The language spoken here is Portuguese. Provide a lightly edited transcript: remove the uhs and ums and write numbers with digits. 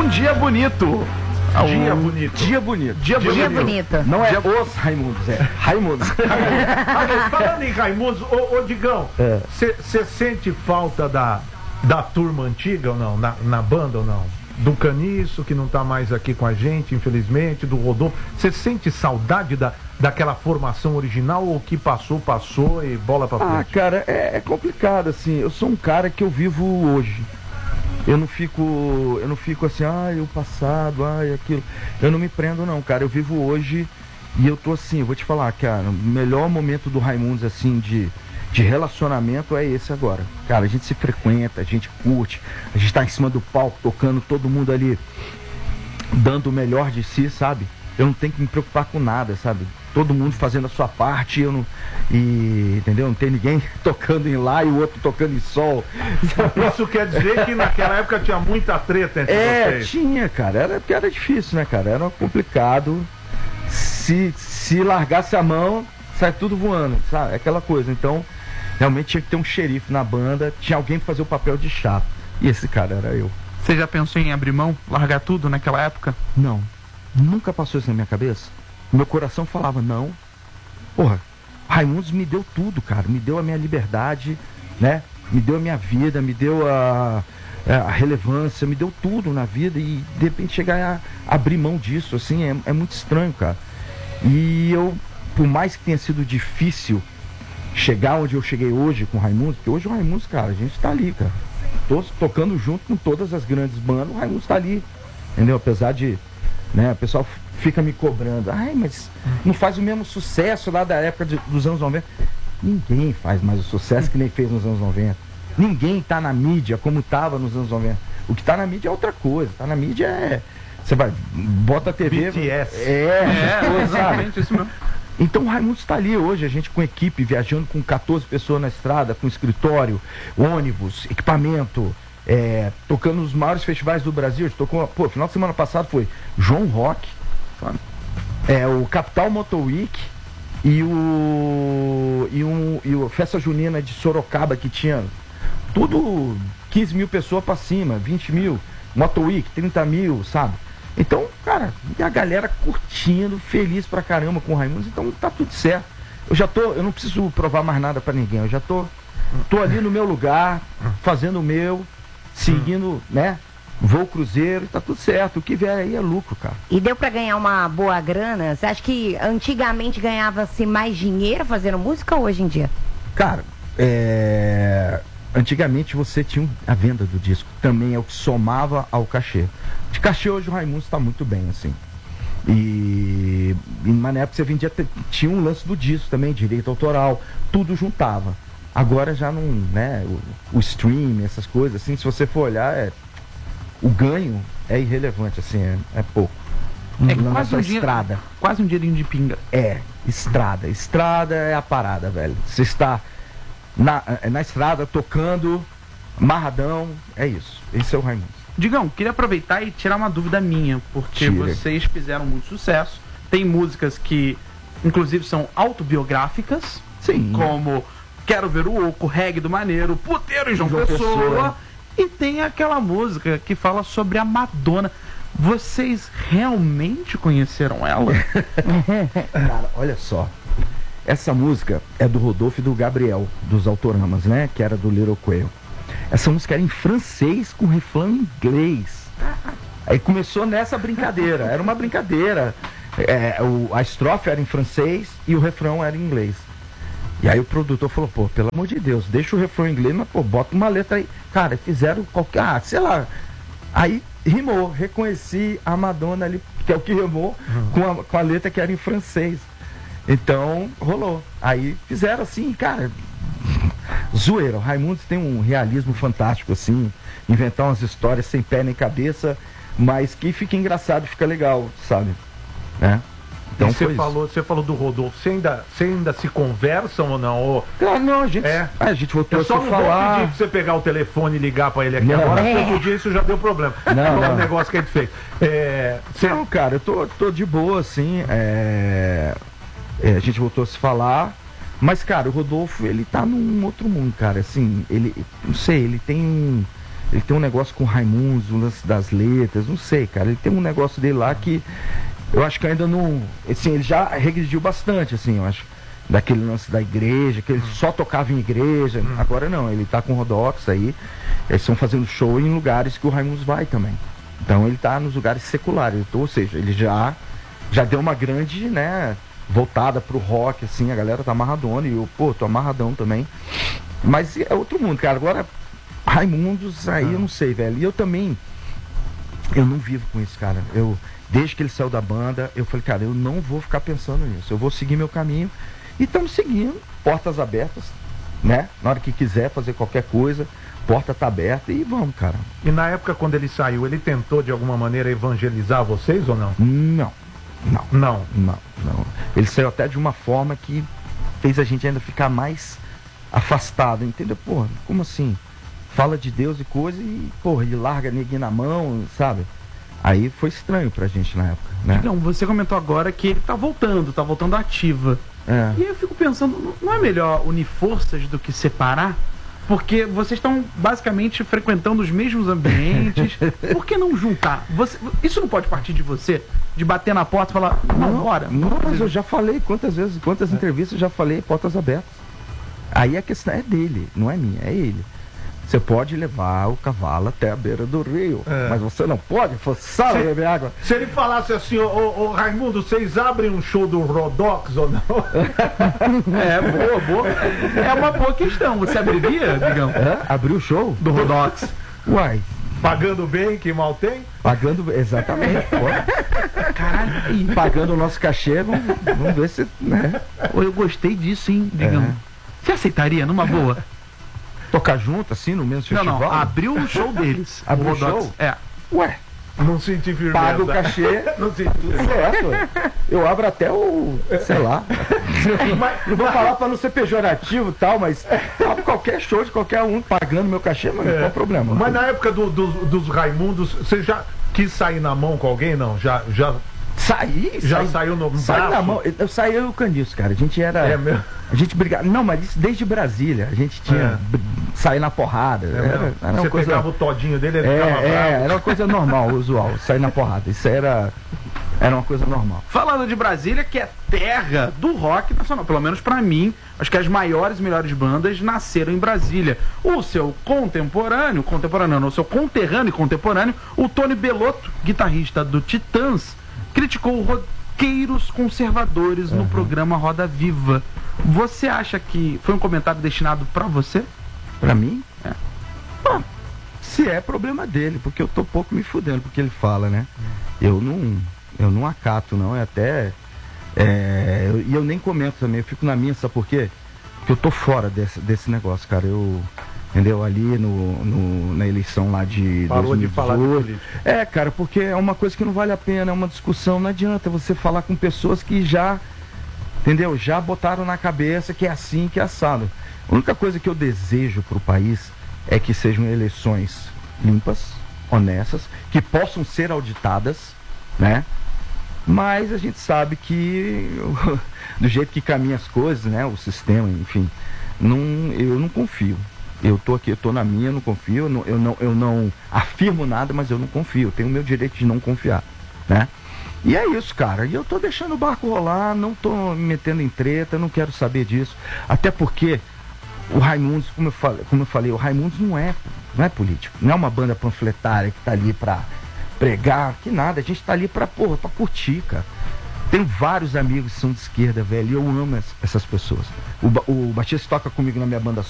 Dia Bonito. Dia Bonito. Dia Bonito. Dia Bonito. Não é os Raimundos, é Raimundos. Falando em Raimundos, ô Digão, você sente falta da turma antiga ou não? Na banda ou não? Do Caniço, que não tá mais aqui com a gente, infelizmente, do Rodolfo. Você sente saudade daquela formação original ou que passou e bola pra frente? Ah, cara, é complicado, assim. Eu sou um cara que eu vivo hoje. Eu não fico assim, o passado, aquilo. Eu não me prendo não, cara. Eu vivo hoje e eu tô assim, eu vou te falar, cara, o melhor momento do Raimundos, assim, de relacionamento é esse agora. Cara, a gente se frequenta, a gente curte, a gente tá em cima do palco, tocando, todo mundo ali dando o melhor de si, sabe? Eu não tenho que me preocupar com nada, sabe? Todo mundo fazendo a sua parte, entendeu? Não tem ninguém tocando em lá e o outro tocando em sol. Isso quer dizer que naquela época tinha muita treta entre vocês? Tinha, cara. Era difícil, né, cara? Era complicado. Se largasse a mão, sai tudo voando, sabe? Aquela coisa. Então, realmente tinha que ter um xerife na banda, tinha alguém pra fazer o papel de chato. E esse cara era eu. Você já pensou em abrir mão, largar tudo naquela época? Não. Nunca passou isso na minha cabeça. Meu coração falava, não. Porra, Raimundos me deu tudo, cara. Me deu a minha liberdade, né? Me deu a minha vida, me deu a relevância, me deu tudo na vida. E de repente chegar a abrir mão disso, assim, é muito estranho, cara. E eu, por mais que tenha sido difícil chegar onde eu cheguei hoje com o Raimundos, porque hoje o Raimundos, cara, a gente tá ali, cara. Tô tocando junto com todas as grandes bandas, o Raimundos tá ali. Entendeu? Apesar de, né, o pessoal fica me cobrando, mas não faz o mesmo sucesso lá da época dos anos 90. Ninguém faz mais o sucesso que nem fez nos anos 90. Ninguém tá na mídia como tava nos anos 90. O que tá na mídia é outra coisa. Tá na mídia você vai, bota a TV. BTS. Exatamente isso mesmo. Então o Raimundos está ali hoje, a gente com equipe, viajando com 14 pessoas na estrada, com escritório, ônibus, equipamento, tocando nos maiores festivais do Brasil. A gente tocou, final de semana passado foi João Rock, sabe? O Capital Motor Week e o Festa Junina de Sorocaba, que tinha tudo 15 mil pessoas para cima, 20 mil, Motor Week, 30 mil, sabe? Então, cara, e a galera curtindo, feliz pra caramba com o Raimundos, então tá tudo certo. Eu não preciso provar mais nada pra ninguém, eu já tô ali no meu lugar, fazendo o meu, seguindo, né? Voo cruzeiro, tá tudo certo. O que vier aí é lucro, cara. E deu pra ganhar uma boa grana? Você acha que antigamente ganhava-se mais dinheiro fazendo música ou hoje em dia? Cara, antigamente você tinha a venda do disco, também é o que somava ao cachê. De cachê hoje o Raimundos está muito bem, assim. Mas na época você vendia, tinha um lance do disco também, direito autoral, tudo juntava. Agora já não, né, o stream, essas coisas, assim, se você for olhar, o ganho é irrelevante, assim, é pouco. Quase um estrada. Quase um dinheirinho de pinga. Estrada. Estrada é a parada, velho. Você está na estrada, tocando, amarradão, é isso. Esse é o Raimundos. Digão, queria aproveitar e tirar uma dúvida minha, porque vocês fizeram muito sucesso. Tem músicas que, inclusive, são autobiográficas. Sim. Como Quero Ver o Oco, Reggae do Maneiro, Puteiro em João Pessoa. E tem aquela música que fala sobre a Madonna. Vocês realmente conheceram ela? Cara, olha só. Essa música é do Rodolfo e do Gabriel, dos Autoramas, né? Que era do Little Quail. Essa música era em francês com refrão em inglês. Aí começou nessa brincadeira. Era uma brincadeira. A estrofe era em francês e o refrão era em inglês. E aí o produtor falou, pelo amor de Deus, deixa o refrão em inglês, mas bota uma letra aí. Cara, fizeram qualquer... sei lá. Aí rimou. Reconheci a Madonna ali, que é o que rimou, com a letra que era em francês. Então, rolou. Aí fizeram assim, cara... zoeira. O Raimundos tem um realismo fantástico, assim, inventar umas histórias sem pé nem cabeça, mas que fica engraçado, fica legal, sabe? Né? Então você falou do Rodolfo, você ainda se conversam ou não? Ou... Não, a gente voltou a se falar. Eu só não vou pedir pra você pegar o telefone e ligar pra ele aqui agora, porque outro dia isso já deu problema. Não. O negócio que a gente fez. Não, cara, eu tô de boa, assim, a gente voltou a se falar. Mas, cara, o Rodolfo, ele tá num outro mundo, cara, assim, não sei, ele tem ele tem um negócio com o Raimundos, o lance das letras, não sei, cara. Ele tem um negócio dele lá que eu acho que ainda não... Assim, ele já regrediu bastante, assim, eu acho. Daquele lance da igreja, que ele só tocava em igreja. Agora não, ele tá com o Rodox aí. Eles estão fazendo show em lugares que o Raimundos vai também. Então ele tá nos lugares seculares. Ou seja, ele já deu uma grande, né, voltada pro rock, assim. A galera tá amarradona e eu, pô, tô amarradão também. Mas é outro mundo, cara. Agora, Raimundos, aí eu não sei, velho. E eu também, eu não vivo com isso, cara. Desde que ele saiu da banda, eu falei, cara, eu não vou ficar pensando nisso. Eu vou seguir meu caminho. E estamos seguindo, portas abertas, né? Na hora que quiser fazer qualquer coisa, porta tá aberta e vamos, cara. E na época quando ele saiu, ele tentou de alguma maneira evangelizar vocês ou não? Não. Ele saiu até de uma forma que fez a gente ainda ficar mais afastado, entendeu? Porra, como assim? Fala de Deus e coisa e, porra, ele larga neguinho na mão, sabe? Aí foi estranho pra gente na época, né? Então, você comentou agora que ele tá voltando ativa. E eu fico pensando, não é melhor unir forças do que separar? Porque vocês estão basicamente frequentando os mesmos ambientes. Por que não juntar? Isso não pode partir de você? De bater na porta e falar, não, bora. Não, mas eu já falei quantas entrevistas eu já falei, portas abertas. Aí a questão é dele, não é minha, é ele. Você pode levar o cavalo até a beira do rio, mas você não pode forçar a beber água. Se ele falasse assim, ô Raimundo, vocês abrem um show do Rodox ou não? Boa. É uma boa questão. Você abriria, Digão? Abrir o show? Do Rodox. Uai. Pagando bem, que mal tem? Pagando, exatamente. Caralho. Pagando o nosso cachê, vamos ver se... Né? Eu gostei disso, hein, Digão? Você aceitaria, numa boa? Tocar junto, assim, no mesmo festival? Não, abriu o show deles. Abriu o show? Ué. Não senti firmeza. Paga o cachê. Não senti certo. Eu abro até o... Sei lá. Não vou falar pra não ser pejorativo e tal, mas abro qualquer show de qualquer um pagando meu cachê, mas qual é o problema? Mas na época dos Raimundos, você já quis sair na mão com alguém, não? Já saiu no braço? Na mão. Eu saí o Caniço, cara. A gente era... mesmo? A gente brigava. Não, mas isso desde Brasília. A gente tinha sair na porrada. Era uma você coisa... pegava o todinho dele, ele ficava bravo. Era uma coisa normal, usual. Sair na porrada. Isso era uma coisa normal. Falando de Brasília, que é terra do rock nacional, pelo menos pra mim, acho que as maiores e melhores bandas nasceram em Brasília. O seu conterrâneo, o Tony Bellotto, guitarrista do Titãs, criticou roqueiros conservadores no programa Roda Viva. Você acha que foi um comentário destinado pra você? Pra mim? Bom, se é problema dele, porque eu tô pouco me fudendo porque ele fala, né? Eu não acato, não. E eu nem comento também, eu fico na minha, sabe por quê? Porque eu tô fora desse negócio, cara. Entendeu? Ali na eleição lá de 2018. Parou de falar de política. Cara, porque é uma coisa que não vale a pena, é uma discussão, não adianta você falar com pessoas que já, entendeu? Já botaram na cabeça que é assim, que é assado. A única coisa que eu desejo pro país é que sejam eleições limpas, honestas, que possam ser auditadas, né? Mas a gente sabe que do jeito que caminham as coisas, né? O sistema, enfim, eu não confio. Eu tô aqui, eu tô na minha, eu não confio, eu não afirmo nada, mas eu não confio, eu tenho o meu direito de não confiar, né? E é isso, cara, e eu tô deixando o barco rolar, não tô me metendo em treta, não quero saber disso, até porque o Raimundos, como eu falei, o Raimundos não é político, não é uma banda panfletária que tá ali pra pregar, que nada, a gente tá ali pra curtir, cara. Tenho vários amigos que são de esquerda, velho, e eu amo essas pessoas. O Batista toca comigo na minha banda